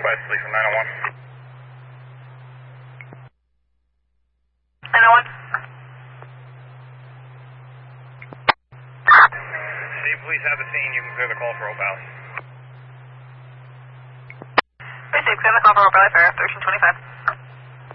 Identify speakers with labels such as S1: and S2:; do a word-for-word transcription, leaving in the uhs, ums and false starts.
S1: request, Lisa nine oh one.
S2: nine oh one.
S1: Steve, please have the scene. You can clear the call for Oak Valley.
S2: Steve, clear the call for Oak Valley for thirteen twenty-five.